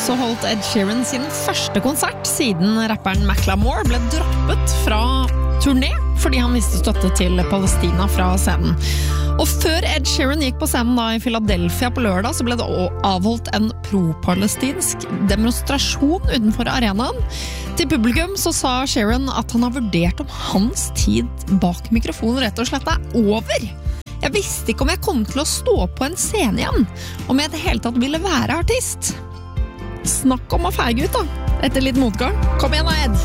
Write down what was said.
så holdt Ed Sheeran sin første konsert siden rapperen Macklemore ble droppet fra turné fordi han mistet støtte til Palestina fra scenen. Og før Ed Sheeran gikk på scenen da i Philadelphia på lørdag, så ble det avholdt en pro-palestinsk demonstrasjon utenfor arenaen. Til publikum så sa Sheeran at han har vurdert om hans tid bak mikrofonen rett og slett over. Jeg visste ikke om jeg kom til å stå på en scene igjen, om jeg i det hele tatt ville være artist. Snakk om å feige ut da, etter litt motgang. Kom igjen da, Ed!